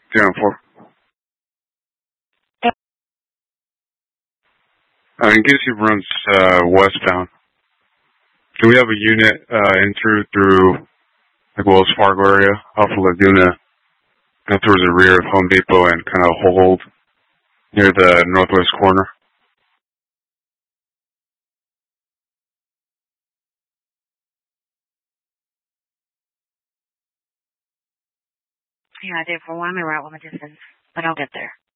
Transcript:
304. In case he runs westbound, can we have a unit enter through like Wells Fargo area, off of Laguna, and towards the rear of Home Depot and kind of hold near the northwest corner? Yeah, therefore, I'm in route with my distance, but I'll get there.